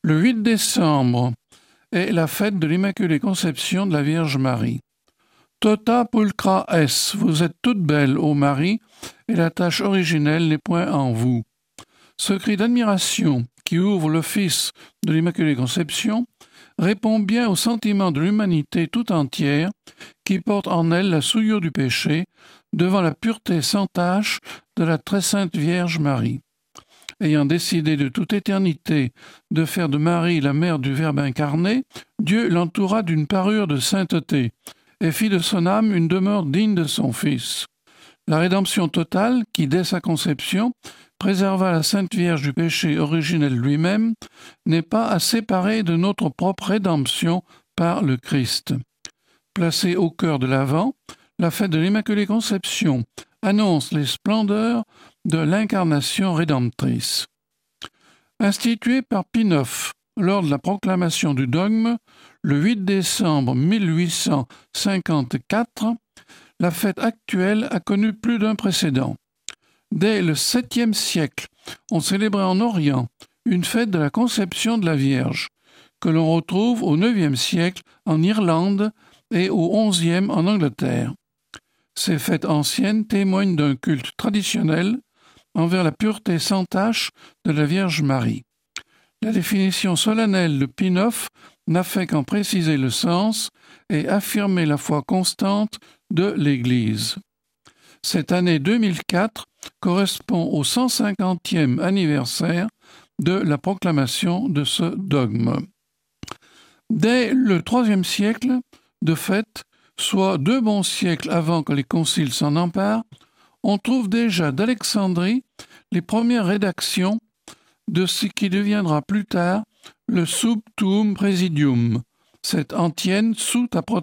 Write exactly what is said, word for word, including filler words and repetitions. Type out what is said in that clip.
Le huit décembre est la fête de l'Immaculée Conception de la Vierge Marie. Tota pulcra es, vous êtes toute belle, ô Marie, et la tâche originelle n'est point en vous. Ce cri d'admiration qui ouvre l'office de l'Immaculée Conception répond bien au sentiment de l'humanité tout entière qui porte en elle la souillure du péché devant la pureté sans tache de la très sainte Vierge Marie. Ayant décidé de toute éternité de faire de Marie la mère du Verbe incarné, Dieu l'entoura d'une parure de sainteté et fit de son âme une demeure digne de son Fils. La rédemption totale, qui dès sa conception préserva la Sainte Vierge du péché originel lui-même, n'est pas à séparer de notre propre rédemption par le Christ. Placée au cœur de l'Avent, la fête de l'Immaculée Conception annonce les splendeurs de l'incarnation rédemptrice. Instituée par Pie neuf lors de la proclamation du dogme, le huit décembre mille huit cent cinquante-quatre, la fête actuelle a connu plus d'un précédent. Dès le septième siècle, on célébrait en Orient une fête de la conception de la Vierge, que l'on retrouve au neuvième siècle en Irlande et au onzième en Angleterre. Ces fêtes anciennes témoignent d'un culte traditionnel envers la pureté sans tache de la Vierge Marie. La définition solennelle de Pie neuf n'a fait qu'en préciser le sens et affirmer la foi constante de l'Église. Cette année deux mille quatre correspond au cent cinquantième anniversaire de la proclamation de ce dogme. Dès le troisième siècle, de fait, soit deux bons siècles avant que les conciles s'en emparent, on trouve déjà d'Alexandrie les premières rédactions de ce qui deviendra plus tard le Sub Tuum Praesidium, cette antienne sous